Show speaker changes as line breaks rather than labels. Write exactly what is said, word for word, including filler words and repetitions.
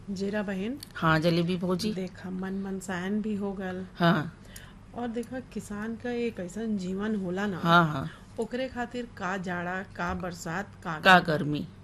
जीरा बहन,
हाँ जलेबी भौजी।
देखा मन मनसायन भी हो गल।
हाँ
और देखा किसान का एक ऐसन जीवन होला ना,
हाँ हाँ।
ओकरे खातिर का जाड़ा का बरसात का
का
गर्मी।
गर्मी।